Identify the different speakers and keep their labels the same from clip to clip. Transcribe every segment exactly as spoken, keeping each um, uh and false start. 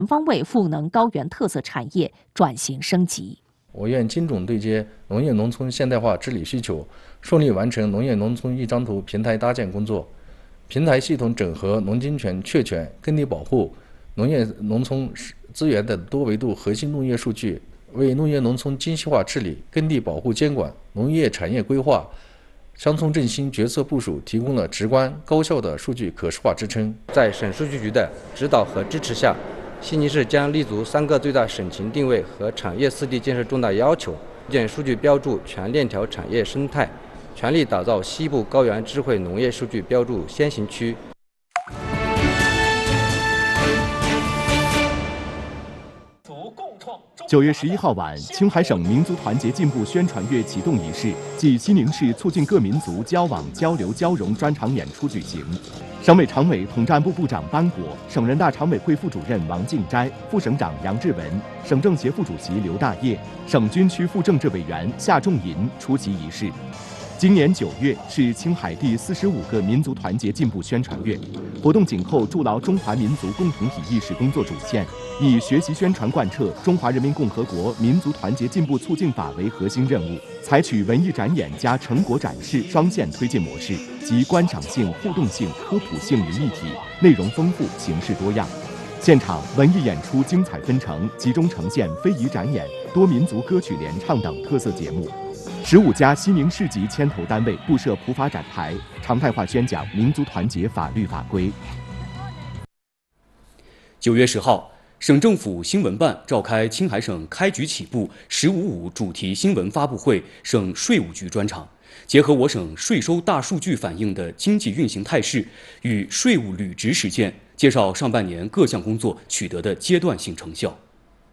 Speaker 1: 全方位赋能高原特色产业转型升级。
Speaker 2: 我院精准对接农业农村现代化治理需求，顺利完成农业农村一张图平台搭建工作。平台系统整合农经权、确权、耕地保护、农业农村资源的多维度核心农业数据，为农业农村精细化治理、耕地保护监管、农业产业规划、乡村振兴决策部署提供了直观高效的数据可视化支撑。
Speaker 3: 在省数据局的指导和支持下，西宁市将立足三个最大省情定位和产业四地建设重大要求，建数据标注全链条产业生态，全力打造西部高原智慧农业数据标注先行区。
Speaker 4: 九月十一号晚，青海省民族团结进步宣传月启动仪式暨西宁市促进各民族交往交流交融专场演出举行。省委常委统战部部长班国、省人大常委会副主任王敬斋、副省长杨志文、省政协副主席刘大业、省军区副政治委员夏仲银出席仪式。今年九月是青海第四十五个民族团结进步宣传月，活动紧扣筑牢中华民族共同体意识工作主线，以学习宣传贯彻《中华人民共和国民族团结进步促进法》为核心任务，采取文艺展演加成果展示双线推进模式，集观赏性、互动性、科普性于一体，内容丰富，形式多样。现场文艺演出精彩纷呈，集中呈现非遗展演、多民族歌曲联唱等特色节目。十五家西宁市级牵头单位布设普法展台，常态化宣讲民族团结法律法规。
Speaker 5: 九月十号，省政府新闻办召开青海省开局起步“十五五”主题新闻发布会，省税务局专场，结合我省税收大数据反映的经济运行态势与税务履职实践，介绍上半年各项工作取得的阶段性成效。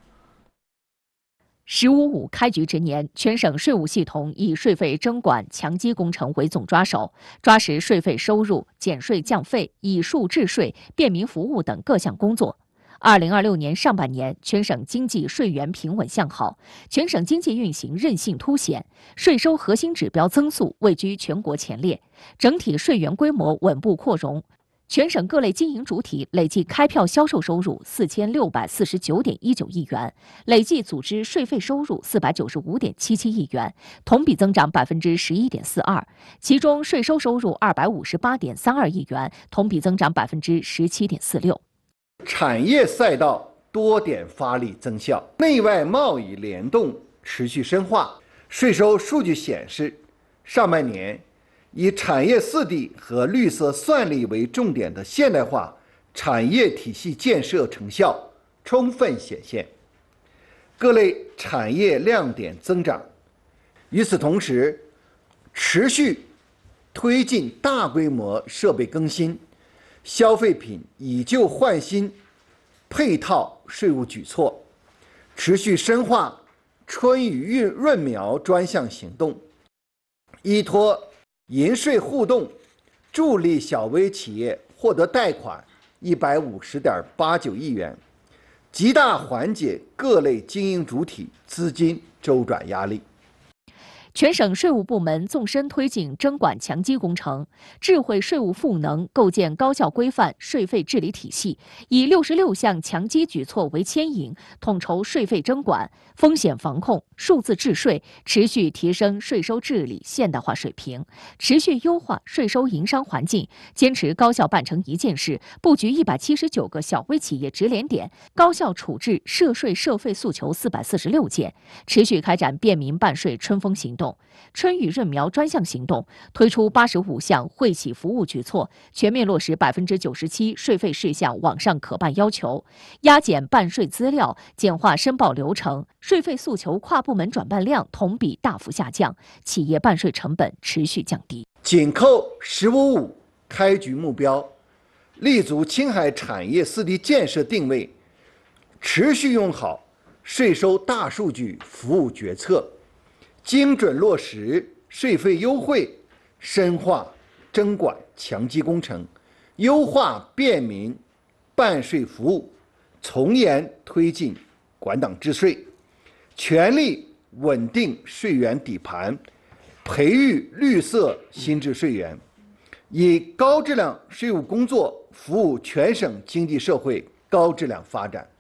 Speaker 1: 十五五开局之年，全省税务系统以税费征管强基工程为总抓手，抓实税费收入、减税降费、以数治税、便民服务等各项工作。二零二六年上半年，全省经济税源平稳向好，全省经济运行韧性凸显，税收核心指标增速位居全国前列，整体税源规模稳步扩容。全省各类经营主体累计开票销售收入四千六百四十九点一九亿元，累计组织税费收入四百九十五点七七亿元，同比增长百分之十一点四二。其中税收收入二百五十八点三二亿元，同比增长百分之十七点四六。
Speaker 6: 产业赛道多点发力增效，内外贸易联动持续深化。税收数据显示，上半年以产业四地和绿色算力为重点的现代化产业体系建设成效充分显现，各类产业亮点增长。与此同时，持续推进大规模设备更新、消费品以旧换新配套税务举措，持续深化春雨润苗专项行动，依托银税互动，助力小微企业获得贷款一百五十点八九亿元，极大缓解各类经营主体资金周转压力。
Speaker 1: 全省税务部门纵深推进征管强基工程，智慧税务赋能，构建高效规范税费治理体系，以六十六项强基举措为牵引，统筹税费征管、风险防控、数字治税，持续提升税收治理现代化水平，持续优化税收营商环境，坚持高效办成一件事，布局一百七十九个小微企业直连点，高效处置涉税涉费诉求四百四十六件，持续开展便民办税春风行动。春雨润苗专项行动推出八十五项惠企服务举措，全面落实百分之九十七税费事项网上可办要求，压减办税资料，简化申报流程，税费诉求跨部门转办量同比大幅下降，企业办税成本持续降低。
Speaker 6: 紧扣“十五五”开局目标，立足青海产业四地建设定位，持续用好税收大数据服务决策，精准落实税费优惠，深化征管强基工程，优化便民办税服务，从严推进管党治税，全力稳定税源底盘，培育绿色新质税源，以高质量税务工作服务全省经济社会高质量发展。